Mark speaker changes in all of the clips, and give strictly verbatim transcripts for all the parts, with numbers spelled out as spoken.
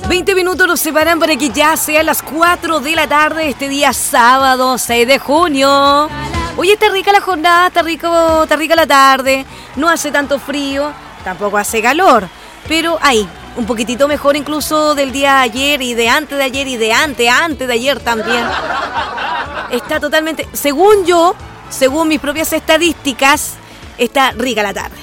Speaker 1: veinte minutos nos separan para que ya sea las cuatro de la tarde este día sábado seis de junio. Oye, está rica la jornada, está rico, está rica la tarde, no hace tanto frío, tampoco hace calor, pero ahí, un poquitito mejor incluso del día de ayer y de antes de ayer y de antes, antes de ayer también. Está totalmente, según yo, según mis propias estadísticas, está rica la tarde.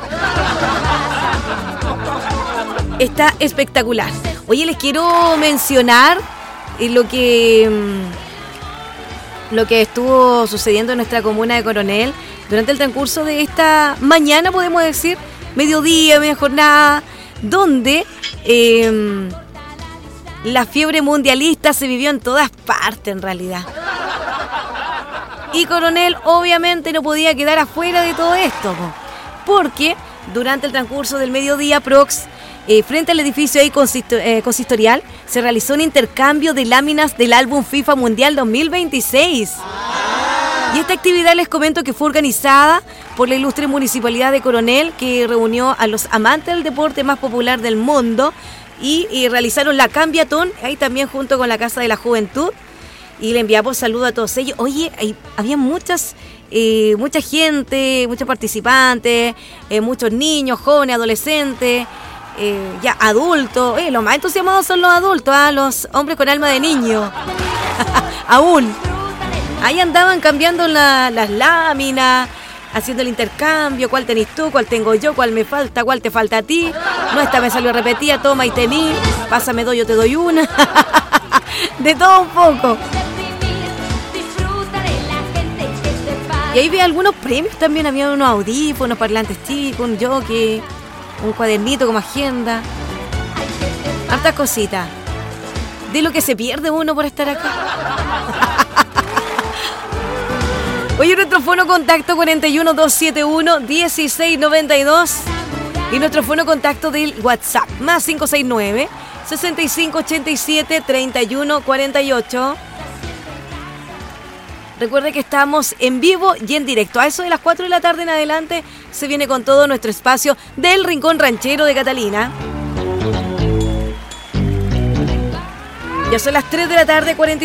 Speaker 1: Está espectacular. Oye, les quiero mencionar lo que, lo que estuvo sucediendo en nuestra comuna de Coronel durante el transcurso de esta mañana, podemos decir, mediodía, media jornada, donde eh, la fiebre mundialista se vivió en todas partes en realidad. Y Coronel obviamente no podía quedar afuera de todo esto, porque durante el transcurso del mediodía prox, eh, frente al edificio ahí consisto- eh, consistorial, se realizó un intercambio de láminas del álbum FIFA Mundial dos mil veintiséis. Y esta actividad les comento que fue organizada por la ilustre Municipalidad de Coronel, que reunió a los amantes del deporte más popular del mundo y, y realizaron la cambiatón, ahí también junto con la Casa de la Juventud. Y le enviamos saludos a todos ellos. Oye, hay, había muchas, eh, mucha gente, muchos participantes, eh, muchos niños, jóvenes, adolescentes, eh, ya adultos. Eh, los más entusiasmados son los adultos, ¿eh? Los hombres con alma de niño. Aún. Ahí andaban cambiando la, las láminas, haciendo el intercambio. ¿Cuál tenés tú? ¿Cuál tengo yo? ¿Cuál me falta? ¿Cuál te falta a ti? No, esta me salió repetida. Toma y tení. Pásame dos, yo te doy una. De todo un poco. Y ahí vi algunos premios también. Había unos audífonos, parlantes chicos, un jockey, un cuadernito como agenda. Hartas cositas. De lo que se pierde uno por estar acá. Oye, nuestro fono contacto cuarenta y uno, doscientos setenta y uno, dieciséis noventa y dos. Y nuestro fono contacto del WhatsApp, más cinco seis nueve, sesenta y cinco ochenta y siete, treinta y uno cuarenta y ocho. Recuerde que estamos en vivo y en directo. A eso de las cuatro de la tarde en adelante se viene con todo nuestro espacio del Rincón Ranchero de Catalina. Ya son las tres de la tarde, cuarenta y